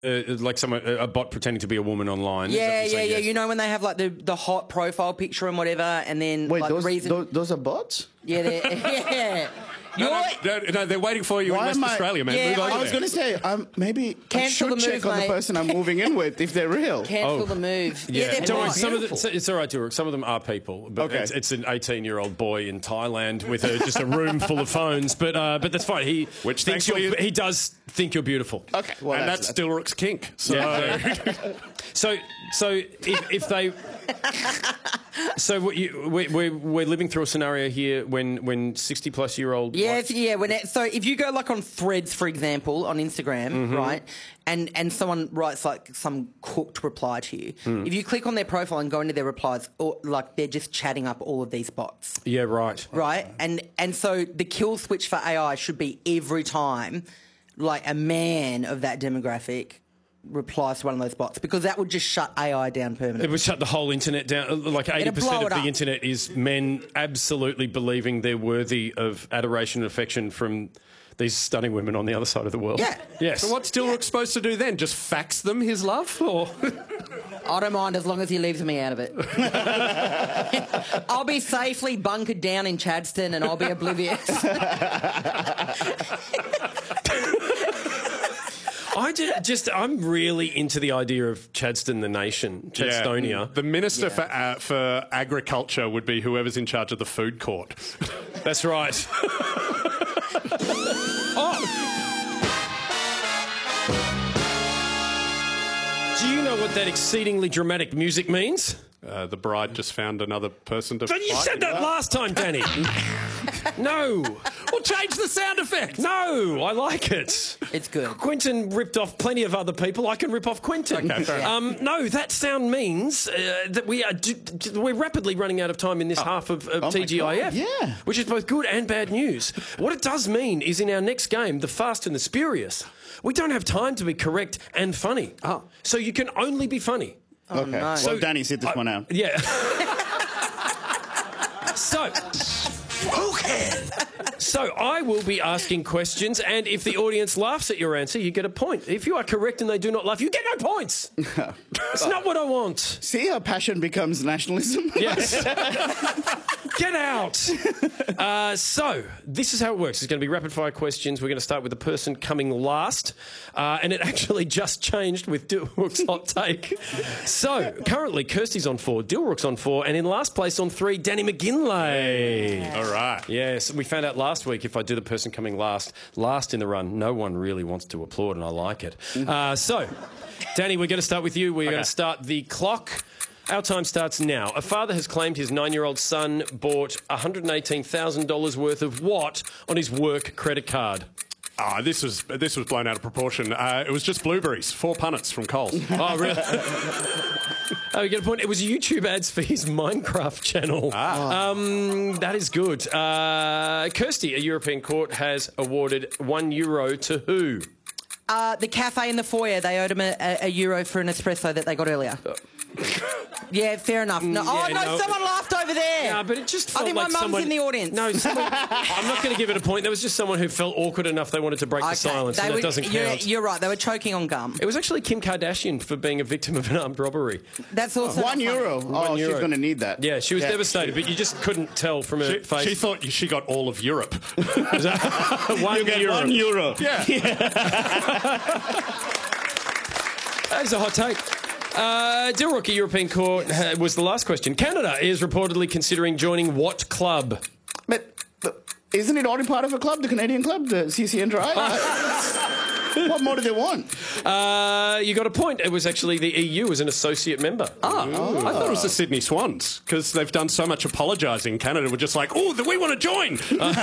like a bot pretending to be a woman online. Yeah. You know when they have like the hot profile picture and whatever, and then wait, like, those are bots? Yeah, yeah. No, they're waiting for you in West Australia, man. Yeah, I was going to say, maybe Cancel I should the check move, on mate. the person I'm moving in with if they're real. Cancel the move. Yeah, they're don't worry, bots. it's all right, Durek. Some of them are people, but Okay. it's an 18-year-old boy in Thailand with just a room full of phones. But that's fine. He does think you're beautiful. Okay, well, and that's Dilruk's kink. So. Yeah. So if they. So we're living through a scenario here when 60-plus-year-old. So if you go like on Threads, for example, on Instagram, right, and someone writes like some cooked reply to you, if you click on their profile and go into their replies, or like they're just chatting up all of these bots. Yeah, right. Right, and so the kill switch for AI should be every time, like a man of that demographic replies to one of those bots, because that would just shut AI down permanently. It would shut the whole internet down. Like 80% of the internet is men absolutely believing they're worthy of adoration and affection from these stunning women on the other side of the world. Yeah. Yes. So what's Dilruk supposed to do then? Just fax them his love? Or I don't mind as long as he leaves me out of it. I'll be safely bunkered down in Chadstone and I'll be oblivious. I'm really into the idea of Chadstone the nation, Chadstonia. Yeah. The Minister for Agriculture would be whoever's in charge of the food court. That's right. Do you know what that exceedingly dramatic music means? The bride just found another person to You fight. said that last time, Danny. No. Well, change the sound effect. No, I like it. It's good. Quentin ripped off plenty of other people. I can rip off Quentin. Okay, fair enough. No, that sound means that we're rapidly running out of time in this half of TGIF. Yeah. Which is both good and bad news. What it does mean is in our next game, The Fast and the Spurious, we don't have time to be correct and funny. Oh. So you can only be funny. Okay. no. Well, So- Danny, sit this one out. Yeah. So I will be asking questions, and if the audience laughs at your answer, you get a point. If you are correct and they do not laugh, you get no points. It's not what I want. See how passion becomes nationalism? Yes. Get out. So this is how it works. It's going to be rapid-fire questions. We're going to start with the person coming last, and it actually just changed with Dilruk's hot take. So currently, Kirsty's on 4, Dilruk's on 4, and in last place on 3, Danny McGinlay. All right. Yes, we found out last week if I do the person coming last in the run, no one really wants to applaud, and I like it. So, Danny, we're going to start with you. We're going to start the clock. Our time starts now. A father has claimed his 9-year-old son bought $118,000 worth of what on his work credit card? This was blown out of proportion. It was just blueberries, 4 punnets from Coles. Oh, really? Oh, you get a point. It was YouTube ads for his Minecraft channel. That is good. Kirsty, a European court has awarded €1 to who? The cafe in the foyer, they owed him a euro for an espresso that they got earlier. Yeah, fair enough. No, someone laughed over there. Yeah, but it just felt I think like my mum's in the audience. No, I'm not going to give it a point. There was just someone who felt awkward enough they wanted to break the silence, and that doesn't count. You're right. They were choking on gum. It was actually Kim Kardashian for being a victim of an armed robbery. That's also €1. not She's going to need that. Yeah, she was devastated, but you just couldn't tell from her face. She thought she got all of Europe. €1. Yeah. That's a hot take. Dilruk, a European court, was the last question. Canada is reportedly considering joining what club? But isn't it already part of a club, the Canadian club, the CCNDRI? What more do they want? You got a point. It was actually the EU as an associate member. I thought it was the Sydney Swans, because they've done so much apologising. Canada were just like, oh, we want to join.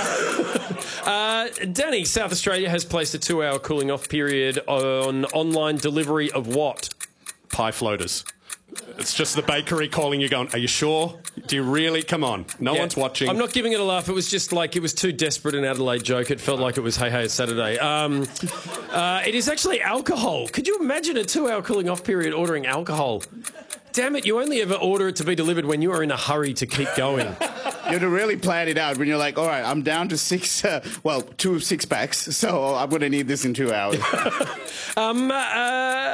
Danny, South Australia has placed a 2-hour cooling off period on online delivery of what? Pie floaters. It's just the bakery calling you going, are you sure? Do you really? Come on. No one's watching. I'm not giving it a laugh. It was just like, it was too desperate an Adelaide joke. It felt like it was, hey, it's Saturday. It is actually alcohol. Could you imagine a 2-hour cooling off period ordering alcohol? Damn it, you only ever order it to be delivered when you are in a hurry to keep going. You have to really plan it out when you're like, all right, I'm down to 2 6-packs, so I'm going to need this in 2 hours.